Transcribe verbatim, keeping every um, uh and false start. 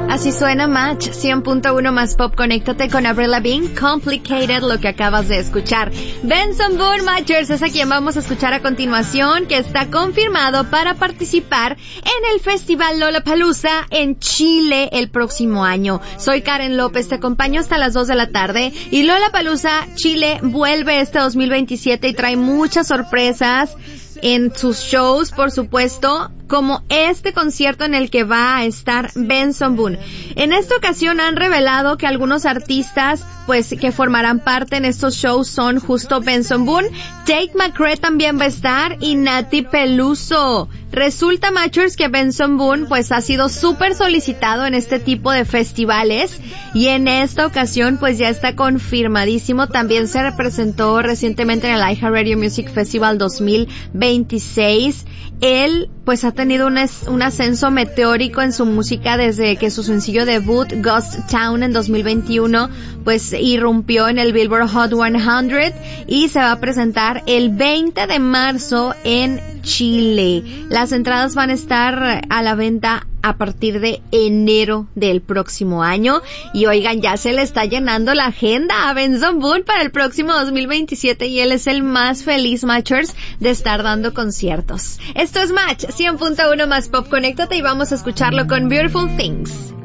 Así suena Match, cien punto uno más pop. Conéctate con Avril Lavigne, Complicated, lo que acabas de escuchar. Benson Boone, Matchers, es a quien vamos a escuchar a continuación, que está confirmado para participar en el Festival Lollapalooza en Chile el próximo año. Soy Karen López, te acompaño hasta las dos de la tarde, y Lollapalooza Chile vuelve este dos mil veintisiete y trae muchas sorpresas en sus shows, por supuesto, como este concierto en el que va a estar Benson Boone. En esta ocasión han revelado que algunos artistas, pues, que formarán parte en estos shows son justo Benson Boone, Tate McRae también va a estar, y Nati Peluso. Resulta, Matchers, que Benson Boone, pues, ha sido súper solicitado en este tipo de festivales, y en esta ocasión, pues, ya está confirmadísimo. También se representó recientemente en el iHeartRadio Music Festival dos mil veintiséis. Él, pues, ha tenido un, es, un ascenso meteórico en su música desde que su sencillo debut, Ghost Town, en dos mil veintiuno, pues, irrumpió en el Billboard Hot cien, y se va a presentar el veinte de marzo en Chile. Las entradas van a estar a la venta a partir de enero del próximo año. Y oigan, ya se le está llenando la agenda a Benson Boone para el próximo dos mil veintisiete, y él es el más feliz, Matchers, de estar dando conciertos. Esto es Match, cien punto uno más pop. Conéctate y vamos a escucharlo con Beautiful Things.